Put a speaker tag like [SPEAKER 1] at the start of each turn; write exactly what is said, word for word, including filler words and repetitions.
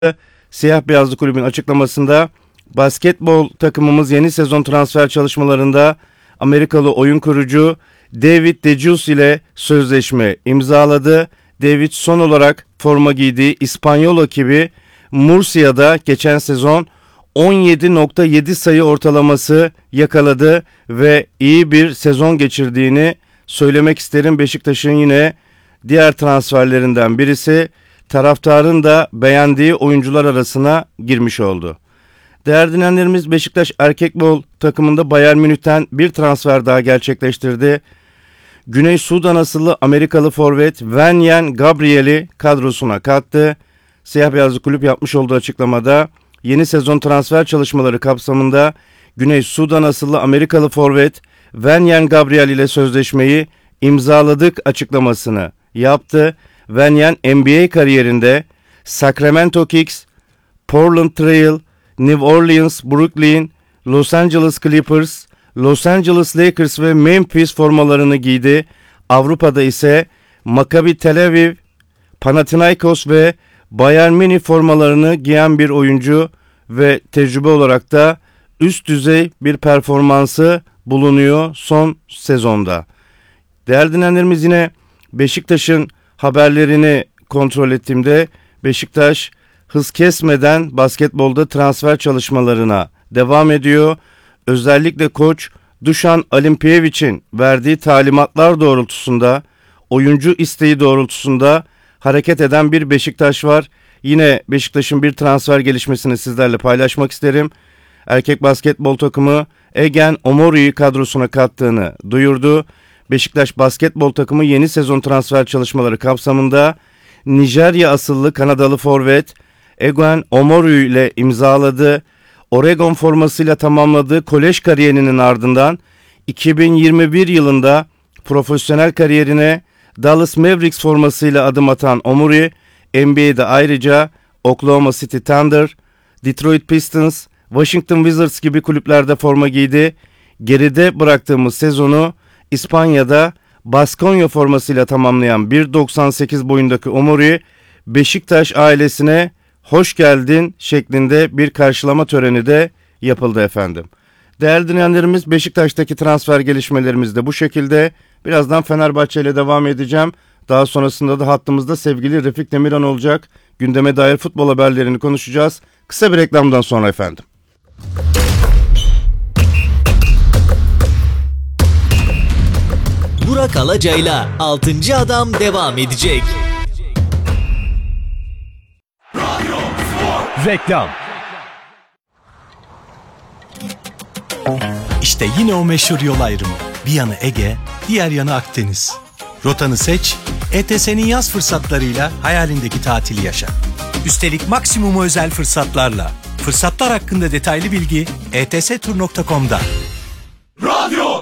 [SPEAKER 1] Siyah Beyazlı Kulübün açıklamasında basketbol takımımız yeni sezon transfer çalışmalarında Amerikalı oyun kurucu David DeJesus ile sözleşme imzaladı. David son olarak forma giydiği İspanyol ekibi Murcia'da geçen sezon on yedi nokta yedi sayı ortalaması yakaladı ve iyi bir sezon geçirdiğini söylemek isterim. Beşiktaş'ın yine diğer transferlerinden birisi, taraftarın da beğendiği oyuncular arasına girmiş oldu. Değerli dinleyenlerimiz, Beşiktaş erkekbol takımında Bayern Münih'ten bir transfer daha gerçekleştirdi. Güney Sudan asıllı Amerikalı forvet Wenyen Gabriel'i kadrosuna kattı. Siyah Beyazlı Kulüp yapmış olduğu açıklamada yeni sezon transfer çalışmaları kapsamında Güney Sudan asıllı Amerikalı forvet Wenyen Gabriel ile sözleşmeyi imzaladık açıklamasını yaptı. Wenyen N B A kariyerinde Sacramento Kings, Portland Trail, New Orleans, Brooklyn, Los Angeles Clippers, Los Angeles Lakers ve Memphis formalarını giydi. Avrupa'da ise Maccabi Tel Aviv, Panathinaikos ve Bayern Münih formalarını giyen bir oyuncu ve tecrübe olarak da üst düzey bir performansı bulunuyor son sezonda. Değerli dinleyenlerimiz, yine Beşiktaş'ın haberlerini kontrol ettiğimde Beşiktaş hız kesmeden basketbolda transfer çalışmalarına devam ediyor. Özellikle koç Dušan Alimpijević'in verdiği talimatlar doğrultusunda, oyuncu isteği doğrultusunda hareket eden bir Beşiktaş var. Yine Beşiktaş'ın bir transfer gelişmesini sizlerle paylaşmak isterim. Erkek basketbol takımı Egen Omoru'yu kadrosuna kattığını duyurdu. Beşiktaş basketbol takımı yeni sezon transfer çalışmaları kapsamında Nijerya asıllı Kanadalı forvet Egen Omoru ile imzaladı. Oregon formasıyla tamamladığı kolej kariyerinin ardından iki bin yirmi bir yılında profesyonel kariyerine Dallas Mavericks formasıyla adım atan Omoru, N B A'de ayrıca Oklahoma City Thunder, Detroit Pistons, Washington Wizards gibi kulüplerde forma giydi. Geride bıraktığımız sezonu İspanya'da Baskonya formasıyla tamamlayan bir doksan sekiz boyundaki Omoru, Beşiktaş ailesine hoş geldin şeklinde bir karşılama töreni de yapıldı efendim. Değerli dinleyenlerimiz, Beşiktaş'taki transfer gelişmelerimiz de bu şekilde. Birazdan Fenerbahçe ile devam edeceğim. Daha sonrasında da hattımızda sevgili Refik Demirhan olacak. Gündeme dair futbol haberlerini konuşacağız. Kısa bir reklamdan sonra efendim.
[SPEAKER 2] Burak Alacay'la altıncı Adam devam edecek.
[SPEAKER 3] Reklam. İşte yine o meşhur yol ayrımı. Bir yanı Ege, diğer yanı Akdeniz. Rotanı seç, E T S'nin yaz fırsatlarıyla hayalindeki tatili yaşa. Üstelik maksimum özel fırsatlarla. Fırsatlar hakkında detaylı bilgi e t s tur nokta com'da.
[SPEAKER 4] Radyo